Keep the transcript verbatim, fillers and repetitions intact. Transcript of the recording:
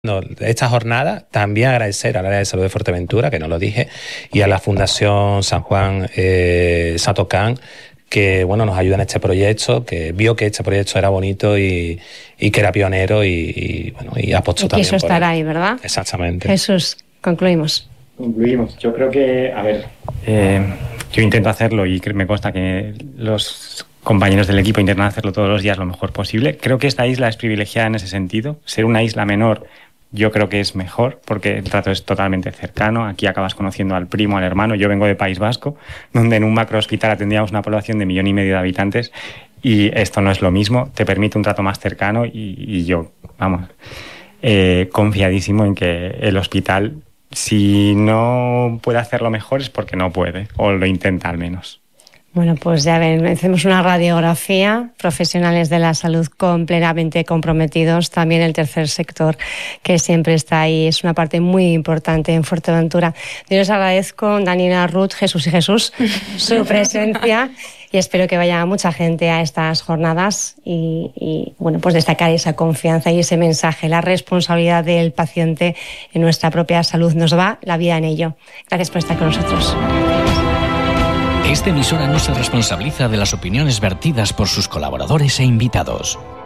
Esta jornada, también agradecer al área de salud de Fuerteventura, que no lo dije, y a la Fundación San Juan eh, Satocán, que bueno, nos ayuda en este proyecto, que vio que este proyecto era bonito y, y que era pionero y, y, bueno, y apostó y también que eso por estará él. ahí, ¿verdad? Exactamente. Jesús, concluimos. Concluimos. Yo creo que, a ver, eh, yo intento hacerlo y me consta que los compañeros del equipo intentan hacerlo todos los días lo mejor posible. Creo que esta isla es privilegiada en ese sentido. Ser una isla menor yo creo que es mejor porque el trato es totalmente cercano. Aquí acabas conociendo al primo, al hermano. Yo vengo de País Vasco, donde en un macro hospital atendíamos una población de millón y medio de habitantes y esto no es lo mismo. Te permite un trato más cercano y, y yo, vamos, eh, confiadísimo en que el hospital, si no puede hacerlo mejor es porque no puede, o lo intenta al menos. Bueno, pues ya ven, hacemos una radiografía, profesionales de la salud completamente comprometidos, también el tercer sector que siempre está ahí, es una parte muy importante en Fuerteventura. Yo les agradezco, Daniela, Ruth, Jesús y Jesús, su presencia y espero que vaya mucha gente a estas jornadas y, y bueno, pues destacar esa confianza y ese mensaje, la responsabilidad del paciente en nuestra propia salud, nos va la vida en ello. Gracias por estar con nosotros. Esta emisora no se responsabiliza de las opiniones vertidas por sus colaboradores e invitados.